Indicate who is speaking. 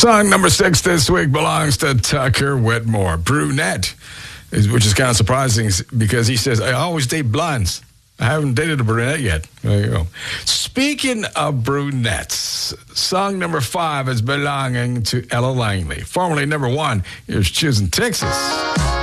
Speaker 1: Song number 6 this week belongs to Tucker Whitmore, Brunette, which is kind of surprising because he says, I always date blondes. I haven't dated a brunette yet. There you go. Speaking of brunettes, song number 5 is belonging to Ella Langley. Formerly number 1, here's Choosing Texas.